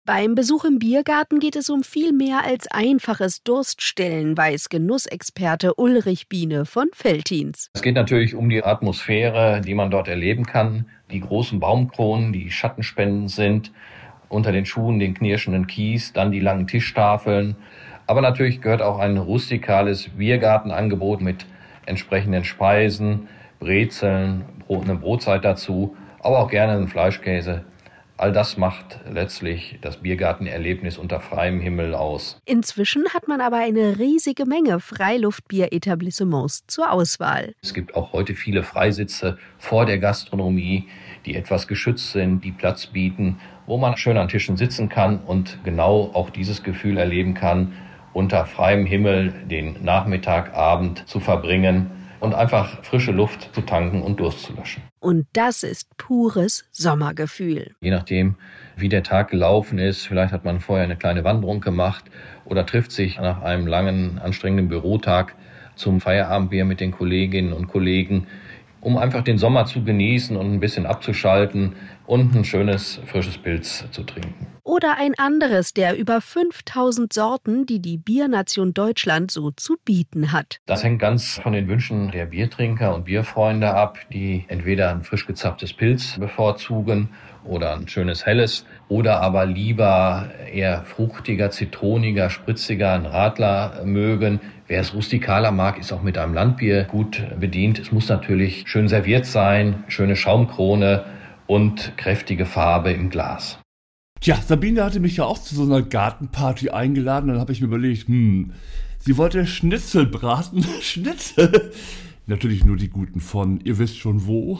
Beim Besuch im Biergarten geht es um viel mehr als einfaches Durststillen, weiß Genussexperte Ulrich Biene von Veltins. Es geht natürlich um die Atmosphäre, die man dort erleben kann. Die großen Baumkronen, die schattenspendend sind, unter den Schuhen den knirschenden Kies, dann die langen Tischtafeln. Aber natürlich gehört auch ein rustikales Biergartenangebot mit entsprechenden Speisen, Brezeln, eine Brotzeit dazu, aber auch gerne einen Fleischkäse. All das macht letztlich das Biergartenerlebnis unter freiem Himmel aus. Inzwischen hat man aber eine riesige Menge Freiluftbier-Etablissements zur Auswahl. Es gibt auch heute viele Freisitze vor der Gastronomie, die etwas geschützt sind, die Platz bieten, wo man schön an Tischen sitzen kann und genau auch dieses Gefühl erleben kann, unter freiem Himmel den Nachmittag, Abend zu verbringen und einfach frische Luft zu tanken und Durst zu löschen. Und das ist pures Sommergefühl. Je nachdem, wie der Tag gelaufen ist, vielleicht hat man vorher eine kleine Wanderung gemacht oder trifft sich nach einem langen, anstrengenden Bürotag zum Feierabendbier mit den Kolleginnen und Kollegen, um einfach den Sommer zu genießen und ein bisschen abzuschalten und ein schönes, frisches Pilz zu trinken. Oder ein anderes der über 5000 Sorten, die die Biernation Deutschland so zu bieten hat. Das hängt ganz von den Wünschen der Biertrinker und Bierfreunde ab, die entweder ein frisch gezapftes Pilz bevorzugen oder ein schönes helles oder aber lieber eher fruchtiger, zitroniger, spritziger, ein Radler mögen. Wer es rustikaler mag, ist auch mit einem Landbier gut bedient. Es muss natürlich schön serviert sein, schöne Schaumkrone und kräftige Farbe im Glas. Tja, Sabine hatte mich ja auch zu so einer Gartenparty eingeladen. Dann habe ich mir überlegt, sie wollte Schnitzel braten. Schnitzel? Natürlich nur die guten von, ihr wisst schon wo.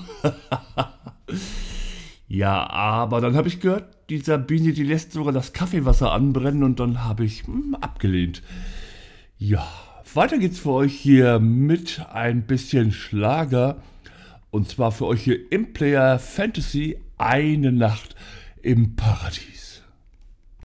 Ja, aber dann habe ich gehört, die Sabine, die lässt sogar das Kaffeewasser anbrennen und dann habe ich abgelehnt. Ja, weiter geht's für euch hier mit ein bisschen Schlager. Und zwar für euch hier im Player Fantasy eine Nacht im Paradies.